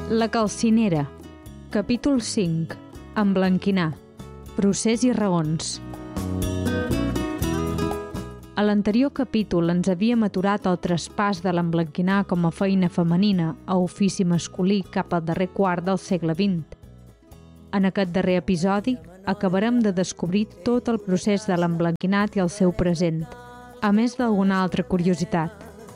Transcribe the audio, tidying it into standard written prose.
La calcinera. Capítol 5. Emblanquinar. Procés i raons. A l'anterior capítol ens havíem aturat al traspàs de l'emblanquinar com a feina femenina a ofici masculí cap al darrer quart del segle XX. En aquest darrer episodi acabarem de descobrir tot el procés de l'emblanquinat i el seu present, a més d'alguna altra curiositat.